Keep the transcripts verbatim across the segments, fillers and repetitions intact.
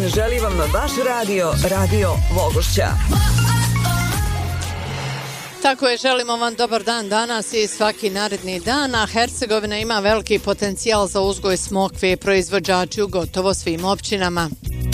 želi vam vaš radio, Radio Vogošća. Tako je, želimo vam dobar dan danas i svaki naredni dan, a Hercegovina ima veliki potencijal za uzgoj smokve i proizvođači u gotovo svim općinama.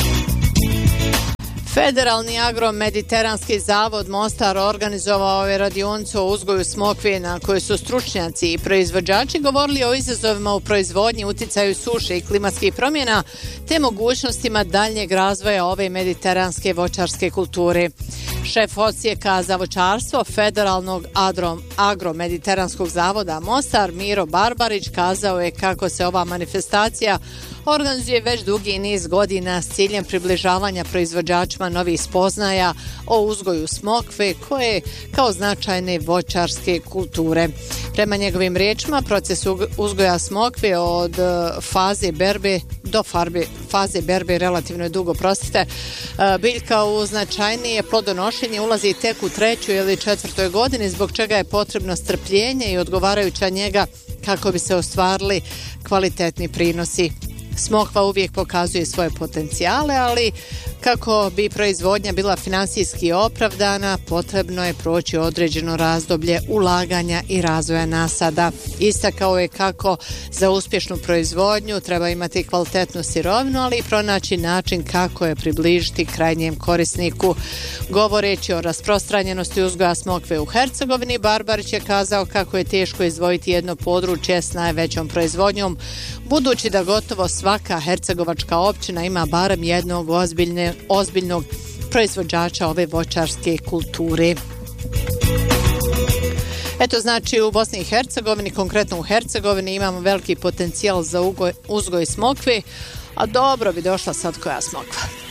Federalni agromediteranski zavod Mostar organizovao je radionicu o uzgoju smokve na kojoj su stručnjaci i proizvođači govorili o izazovima u proizvodnji, uticaju suše i klimatskih promjena te mogućnostima daljnjeg razvoja ove mediteranske voćarske kulture. Šef odsjeka za voćarstvo Federalnog agromediteranskog zavoda Mostar Miro Barbarić kazao je kako se ova manifestacija organizuje već dugi niz godina s ciljem približavanja proizvođačima novih spoznaja o uzgoju smokve koje kao značajne voćarske kulture. Prema njegovim riječima, proces uzgoja smokve od faze berbe do farbe, faze berbe relativno je dugo, prostite. Biljka u značajnije plodonošenje ulazi tek u trećoj ili četvrtoj godini, zbog čega je potrebno strpljenje i odgovarajuća njega kako bi se ostvarili kvalitetni prinosi. Smokva uvijek pokazuje svoje potencijale, ali kako bi proizvodnja bila finansijski opravdana, potrebno je proći određeno razdoblje ulaganja i razvoja nasada. Istakao je kako za uspješnu proizvodnju treba imati kvalitetnu sirovinu, ali i pronaći način kako je približiti krajnjem korisniku. Govoreći o rasprostranjenosti uzgoja smokve u Hercegovini, Barbarić je kazao kako je teško izdvojiti jedno područje s najvećom proizvodnjom, budući da gotovo svaka hercegovačka općina ima barem jednog ozbiljne, ozbiljnog proizvođača ove voćarske kulture. Eto, znači u Bosni i Hercegovini, konkretno u Hercegovini, imamo veliki potencijal za uzgoj, uzgoj smokve, a dobro bi došla sad koja smokva.